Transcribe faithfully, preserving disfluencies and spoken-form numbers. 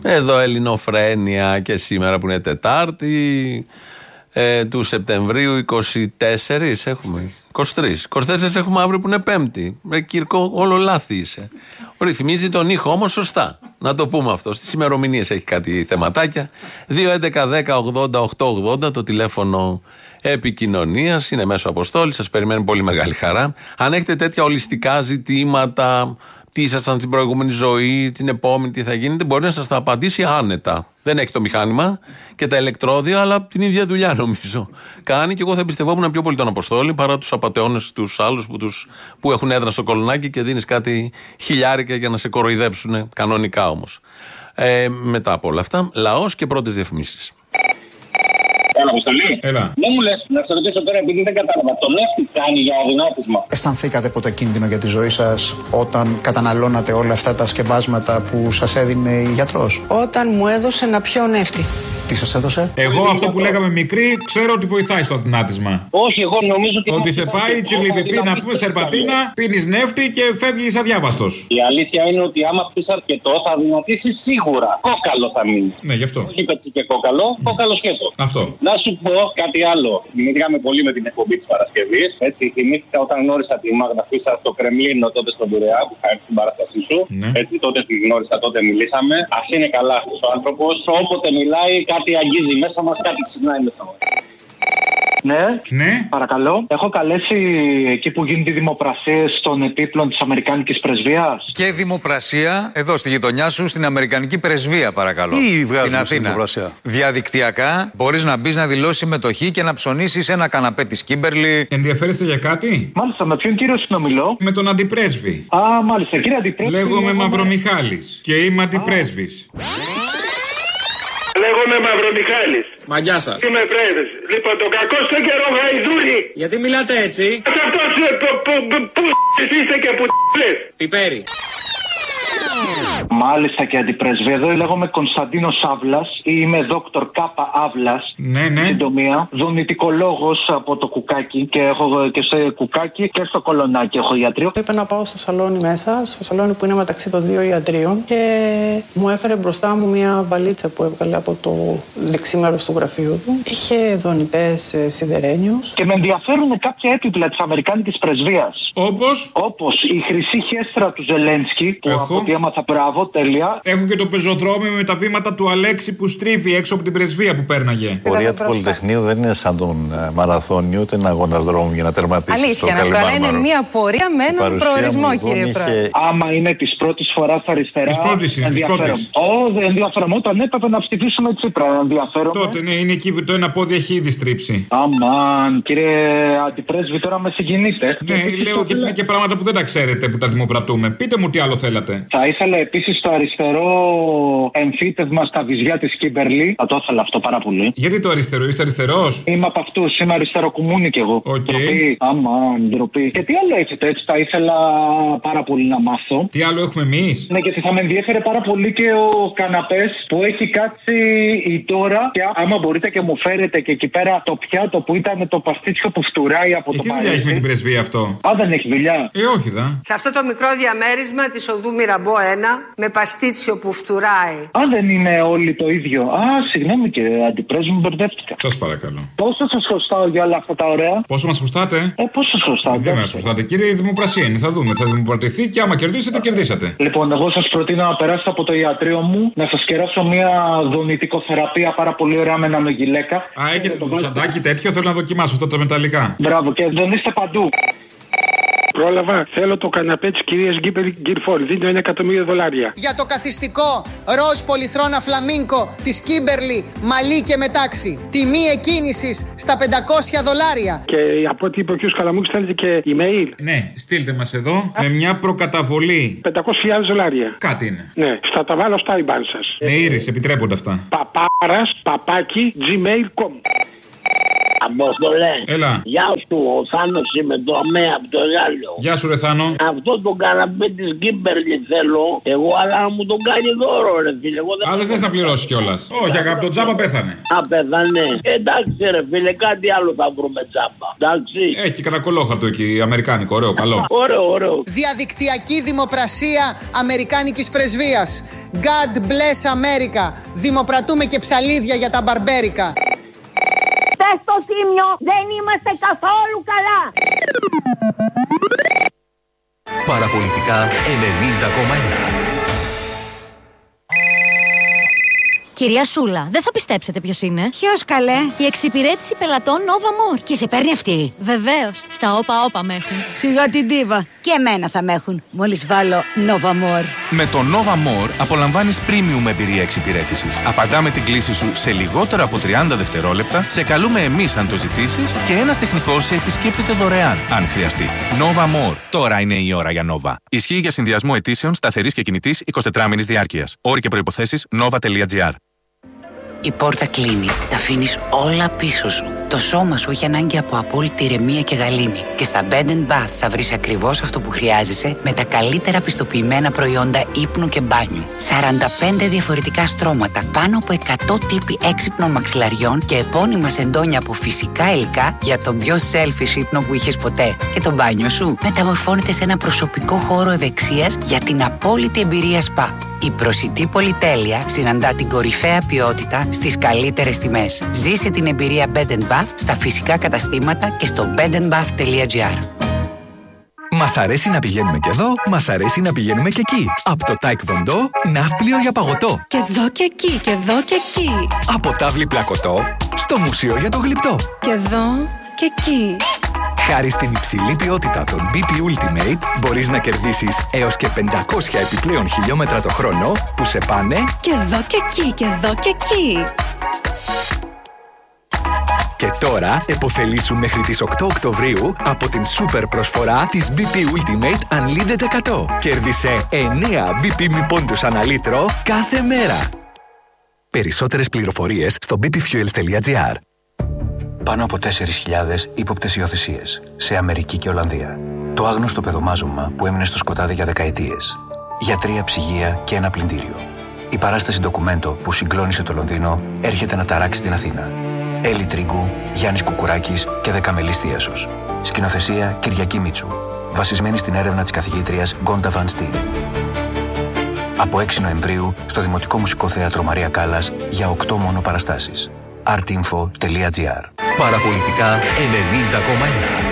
Εδώ Ελληνοφρένεια και σήμερα που είναι Τετάρτη ε, του Σεπτεμβρίου, είκοσι τέσσερα έχουμε. είκοσι τρία. είκοσι τέσσερα έχουμε αύριο που είναι Πέμπτη. Ρε Κύρκο, όλο λάθη είσαι. Ρυθμίζει τον ήχο όμως σωστά. Να το πούμε αυτό. Στις ημερομηνίες έχει κάτι θεματάκια. δύο έντεκα δέκα ογδόντα οκτώ ογδόντα το τηλέφωνο επικοινωνίας. Είναι μέσω αποστόλης. Σας περιμένει πολύ μεγάλη χαρά. Αν έχετε τέτοια ολιστικά ζητήματα, τι ήσασταν στην προηγούμενη ζωή, την επόμενη, τι θα γίνετε, μπορεί να σας τα απαντήσει άνετα. Δεν έχει το μηχάνημα και τα ηλεκτρόδια, αλλά την ίδια δουλειά νομίζω κάνει. Και εγώ θα εμπιστευόμουν πιο πολύ τον Αποστόλη παρά τους απατεώνες τους άλλους που, τους, που έχουν έδρα στο κολονάκι και δίνεις κάτι χιλιάρικα για να σε κοροϊδέψουν, κανονικά όμως. Ε, μετά από όλα αυτά, λαός και πρώτες διαφημίσεις. Έλα, Αποστολή. Έλα. Δεν μου λες, να σε ρωτήσω τώρα, επειδή δεν κατάλαβα. Το νεύτη κάνει για αδυνάτισμα. Αισθανθήκατε ποτέ κίνδυνο για τη ζωή σας όταν καταναλώνατε όλα αυτά τα σκευάσματα που σας έδινε η γιατρός? Όταν μου έδωσε να πιω νεύτη. Τι σας έδωσε? Εγώ αυτό που λέγαμε μικρή, ξέρω ότι βοηθάει στο αδυνάτισμα. Όχι, εγώ νομίζω ότι. Ότι σε πάει τσιρλιπιπί να πούμε σερπατίνα, πίνεις νεύτη και φεύγεις αδιάβαστος. Η αλήθεια είναι ότι άμα πεις αρκετό θα δυνατήσεις σίγουρα. Κόκαλο θα μείνει. Ναι, γι' αυτό. Όχι πετσί και κόκαλο, κόκαλο σκέτο. Αυτό. Να σου πω κάτι άλλο. Θυμήθηκαμε πολύ με την εκπομπή της Παρασκευής. Έτσι, θυμήθηκα όταν γνώρισα τη Μάγδα Φίσσα στο Κρεμλίνο τότε στον Πειραιά που είχα έρθει στην παράστασή σου. Ναι. Έτσι, τότε τη γνώρισα, τότε μιλήσαμε. Ας είναι καλά αυτός ο άνθρωπος. Όποτε μιλάει, κάτι αγγίζει μέσα μας, κάτι ξυπνάει μέσα μας. Ναι, ναι, παρακαλώ. Έχω καλέσει εκεί που γίνεται οι δημοπρασίες των επίπλων της Αμερικάνικης Πρεσβείας. Και δημοπρασία εδώ στη γειτονιά σου, στην Αμερικανική Πρεσβεία, παρακαλώ. Τι στην Αθήνα. Διαδικτυακά μπορείς να μπεις να δηλώσεις συμμετοχή και να ψωνίσεις ένα καναπέ της Κίμπερλι. Ενδιαφέρεστε για κάτι? Μάλιστα, με ποιον κύριο συνομιλώ? Με τον Αντιπρέσβη. Α, μάλιστα, κύριε Αντιπρέσβη. Λέγομαι λέγομαι... Μαυρομιχάλης και είμαι Αντιπρέσβης. Λέγομαι Μαυρομιχάλης. Μαγιά σας. Είμαι πρέσβης. Λοιπόν, τον κακό στον καιρό γαϊδούρι. Γιατί μιλάτε έτσι? Σε αυτός που είστε και που λες. Πιπέρι. Μάλιστα και Αντιπρέσβη. Εδώ λέγομαι Κωνσταντίνος Αύλας ή είμαι Δόκτωρ Κάπα Αύλας. Ναι, ναι. Συντομία. Δονητικολόγος από το Κουκάκι και έχω και στο Κουκάκι και στο Κολονάκι έχω ιατρείο. Είπα να πάω στο σαλόνι μέσα, στο σαλόνι που είναι μεταξύ των δύο ιατρίων και μου έφερε μπροστά μου μια βαλίτσα που έβγαλε από το δεξί μέρος του γραφείου του. Είχε δονητές σιδερένιους. Και με ενδιαφέρουν κάποια έπιπλα της Αμερικάνικης Πρεσβείας. Όπως? Όπως η χρυσή χέστρα του Ζελένσκι που από ό,τι έμαθα, μπράβο, τέλεια. Έχουν και το πεζοδρόμιο με τα βήματα του Αλέξη που στρίβει έξω από την πρεσβεία που πέρναγε. Η πορεία του Πολυτεχνείου δεν είναι σαν τον uh, μαραθώνιο, ούτε ένα αγώνας δρόμου για να τερματίσει. Αλήθεια, αυτό, αλλά είναι μια πορεία με έναν προορισμό, κύριε είχε... Πρόεδρε. Άμα είναι της πρώτης φοράς αριστερά. Της πρώτης είναι, της πρώτης. Ω, δεν ενδιαφέρομαι. Όταν έπρεπε να ψηφίσουμε Τσίπρα, ενδιαφέρομαι. Τότε, ναι, είναι εκεί το ένα πόδι έχει ήδη στρίψει. Αμάν, κύριε Αντιπρέσβη, τώρα με συγκινείτε. Ναι, λέω και είναι και πράγματα που δεν τα ξέρετε που τα δημοπρατούμε. Πείτε μου τι άλλο θέλατε. Θα ήθελα επίσης το αριστερό εμφύτευμα στα βυζιά της Κίμπερλι. Θα το ήθελα αυτό πάρα πολύ. Γιατί το αριστερό, είστε αριστερός? Είμαι από αυτούς, είμαι αριστεροκουμούνι κι εγώ. Okay. Ντροπή. Αμάν, ντροπή. Και τι άλλο έχετε, έτσι θα ήθελα πάρα πολύ να μάθω. Τι άλλο έχουμε εμείς? Ναι, γιατί θα με ενδιέφερε πάρα πολύ και ο καναπές που έχει κάτσει η τώρα. Και άμα μπορείτε και μου φέρετε και εκεί πέρα το πιάτο που ήταν το παστίτσιο που φτουράει από ε, το τι δουλειά έχει με την πρεσβεία αυτό? Α, δεν έχει δουλειά. Ε, όχι δα. Σε αυτό το μικρό διαμέρισμα της οδού Μυραμπό ένα με παστίτσιο που φτουράει. Α, δεν είναι όλοι το ίδιο. Α, συγγνώμη κύριε Αντιπρέσβη, μου μπερδεύτηκα. Σας παρακαλώ. Πόσο σας χρωστάω για όλα αυτά τα ωραία? Πόσο μας χρωστάτε? Ε, πόσο σας χρωστάω? Δεν μας χρωστάτε, κύριε, η δημοπρασία είναι. Θα δούμε. Θα δημοπρατηθεί και άμα κερδίσετε, κερδίσατε. Λοιπόν, εγώ σας προτείνω να περάσετε από το ιατρείο μου, να σας κεράσω μια δονητικοθεραπεία πάρα πολύ ωραία με νανογιλέκα. Α, έχετε το τσαντάκι τέτοιο, θέλω να δοκιμάσω αυτά τα μεταλλικά. Μπράβο, και δεν είστε παντού. Πρόλαβα, θέλω το καναπέ της κυρίας Γκίρφορ. Δίνει ένα εκατομμύριο δολάρια. Για το καθιστικό ροζ πολυθρόνα φλαμίνκο της Κίμπερλι, μαλλί και μετάξι. Τιμή εκκίνησης στα πεντακόσια δολάρια. Και από ό,τι είπε ο κ. Καλαμούκης, θέλετε και email. Ναι, στείλτε μας εδώ με μια προκαταβολή. πεντακόσιες χιλιάδες δολάρια. Κάτι είναι. Ναι, θα τα βάλω στα IBAN σας. Με ήρες, επιτρέπονται αυτά. Παπάρας, παπάκι, gmail τελεία com. Αποστολέ. Έλα. Γεια σου, ο Θάνος είμαι, το ΑΜΕΑ από το Γάλλο. Γεια σου, ρε Θάνο. Αυτό το καναπέ της Κίμπερλι θέλω. Εγώ, αλλά να μου τον κάνει δώρο, ρε φίλε. Εγώ δεν Α, δεν θες να πληρώσεις κιόλας. Όχι, αγάπη, το τζάμπα πέθανε. Α, πέθανε. Εντάξει, ρε φίλε, κάτι άλλο θα βρούμε τζάμπα. Εντάξει. Έχει και κανακολόχαρτο εκεί, αμερικάνικο, ωραίο, καλό. Ωραίο, ωραίο. Διαδικτυακή δημοπρασία αμερικάνικης πρεσβείας. God bless America. Δημοπρατούμε και ψαλίδια για τα μπαρμπέρικα. Στο Τίμιο δεν είμαστε καθόλου καλά. Παραπολιτικά ενενήντα κόμμα ένα. Κυρία Σούλα, δεν θα πιστέψετε ποιος είναι. Ποιος, καλέ? Η εξυπηρέτηση πελατών Nova More. Και σε παίρνει αυτή? Βεβαίως. Στα όπα-όπα με έχουν. Σιγά την τίβα. Και εμένα θα με έχουν. Μόλις βάλω Nova More. Με το Nova More απολαμβάνεις premium εμπειρία εξυπηρέτησης. Απαντάμε την κλήση σου σε λιγότερο από τριάντα δευτερόλεπτα, σε καλούμε εμείς αν το ζητήσεις και ένας τεχνικός σε επισκέπτεται δωρεάν, αν χρειαστεί. Nova More. Τώρα είναι η ώρα για Nova. Ισχύει για συνδυασμό αιτήσεων σταθερής και κινητής εικοσιτετράμηνης διάρκειας. Όροι και προϋποθέσεις nova.gr. Η πόρτα κλείνει, τα αφήνεις όλα πίσω σου. Το σώμα σου έχει ανάγκη από απόλυτη ηρεμία και γαλήνη. Και στα Bed and Bath θα βρεις ακριβώς αυτό που χρειάζεσαι με τα καλύτερα πιστοποιημένα προϊόντα ύπνου και μπάνιου. σαράντα πέντε διαφορετικά στρώματα, πάνω από εκατό τύποι έξυπνων μαξιλαριών και επώνυμα σεντόνια από φυσικά υλικά για τον πιο selfish ύπνο που είχες ποτέ. Και το μπάνιο σου μεταμορφώνεται σε ένα προσωπικό χώρο ευεξίας για την απόλυτη εμπειρία σπα. Η προσιτή πολυτέλεια συναντά την κορυφαία ποιότητα στις καλύτερες τιμές. Ζήσε την εμπειρία Bed and Bath στα φυσικά καταστήματα και στο bed and bath τελεία gr. Μας αρέσει να πηγαίνουμε και εδώ, μας αρέσει να πηγαίνουμε και εκεί. Από το Taekwondo, ναύπλιο για παγωτό. Και εδώ και εκεί, και εδώ και εκεί. Από τάβλη πλακωτό, στο μουσείο για το γλυπτό. Και εδώ και εκεί. Χάρη στην υψηλή ποιότητα των μπι πι Ultimate, μπορείς να κερδίσεις έως και πεντακόσια επιπλέον χιλιόμετρα το χρόνο που σε πάνε και εδώ και εκεί, και εδώ και εκεί. Και τώρα επωφελήσου μέχρι τις οκτώ Οκτωβρίου από την σούπερ προσφορά της μπι πι Ultimate Unlimited εκατό. Κέρδισε εννέα μπι πι μη πόντους ανά λίτρο κάθε μέρα. Περισσότερες πληροφορίες στο μπι πι fuels τελεία gr. Πάνω από τέσσερις χιλιάδες ύποπτες υιοθεσίες σε Αμερική και Ολλανδία. Το άγνωστο παιδομάζωμα που έμεινε στο σκοτάδι για δεκαετίες. Γιατρία, ψυγεία και ένα πλυντήριο. Η παράσταση ντοκουμέντο που συγκλώνησε το Λονδίνο έρχεται να ταράξει την Αθήνα. Έλλη Τρίγκου, Γιάννης Κουκουράκης και Δεκαμελής Θίασος. Σκηνοθεσία Κυριακή Μίτσου. Βασισμένη στην έρευνα της καθηγήτριας Γκόντα Βαν Στίν. Από έξι Νοεμβρίου στο Δημοτικό Μουσικό Θέατρο Μαρία Κάλλας για οκτώ μόνο παραστάσεις. artinfo τελεία gr. Παραπολιτικά ενενήντα κόμμα ένα.